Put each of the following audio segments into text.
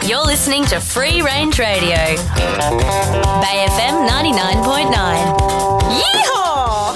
You're listening to Free Range Radio. Bay FM 99.9. Yeehaw!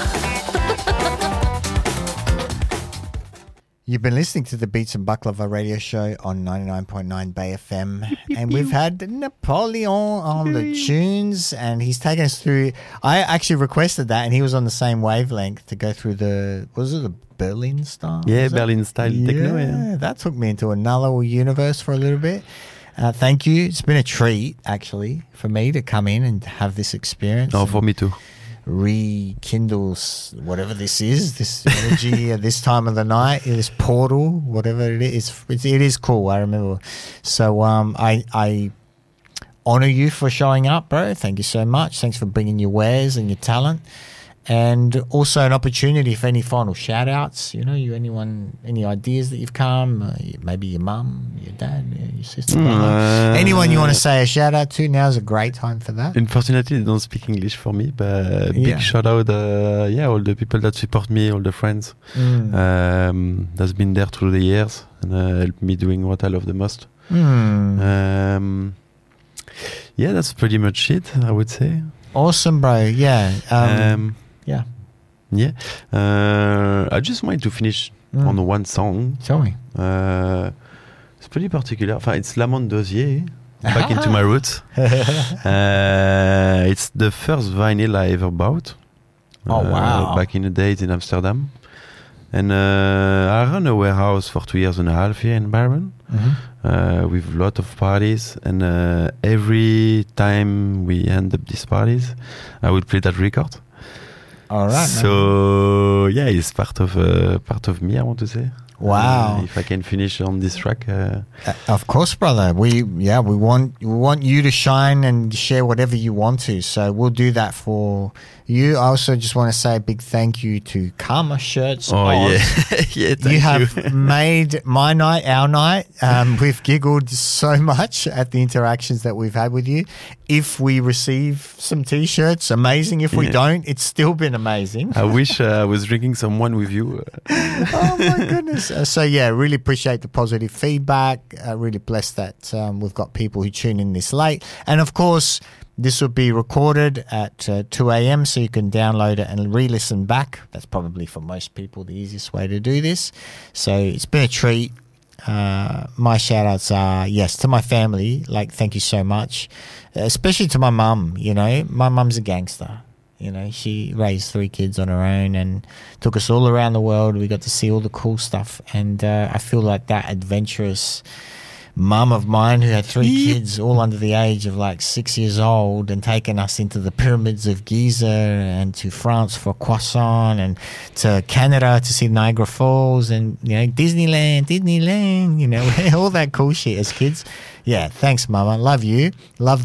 You've been listening to the Beats and Baklava radio show on 99.9 Bay FM, and we've had Napoleon on the tunes, and he's taken us through. I actually requested that, and he was on the same wavelength to go through the Berlin style? Yeah, Berlin style techno. Yeah, that took me into another universe for a little bit. Thank you. It's been a treat, actually, for me to come in and have this experience. Oh, for me too. Rekindle whatever this is, this energy at this time of the night, this portal, whatever it is. It is cool. I remember. So I honor you for showing up, bro. Thank you so much. Thanks for bringing your wares and your talent. And also an opportunity for any final shout outs. You know, any ideas that you've come, maybe your mum, your dad, your sister, anyone you want to say a shout out to, now's a great time for that. Unfortunately, they don't speak English for me, but big shout out, all the people that support me, all the friends that's been there through the years and helped me doing what I love the most. That's pretty much it, I would say. Awesome, bro. Yeah. I just wanted to finish on one song. Tell me. It's pretty particular. It's Lamont Dozier, Back into My Roots. It's the first vinyl I ever bought. Oh, wow. Back in the days in Amsterdam. And I ran a warehouse for 2.5 years here in Byron, with a lot of parties. And every time we end up these parties, I would play that record. All right. So it's part of me, I want to say. Wow. If I can finish on this track. Of course, brother. We want you to shine and share whatever you want to. So we'll do that for you. I also just want to say a big thank you to Karma Shirts. Oh, yeah. Thank you. You have made my night, our night. We've giggled so much at the interactions that we've had with you. If we receive some T-shirts, amazing. If we don't, it's still been amazing. I wish I was drinking some wine with you. Oh, my goodness. Really appreciate the positive feedback. Really blessed that we've got people who tune in this late. And, of course, this will be recorded at 2 a.m. so you can download it and re-listen back. That's probably for most people the easiest way to do this. So it's been a treat. My shout-outs are, to my family. Thank you so much. Especially to my mum, My mum's a gangster. She raised 3 kids on her own and took us all around the world. We got to see all the cool stuff. And I feel like that adventurous mum of mine who had 3 kids all under the age of 6 years old and taken us into the pyramids of Giza and to France for croissant and to Canada to see Niagara Falls and, Disneyland, all that cool shit as kids. Yeah, thanks, Mama. Love you. Love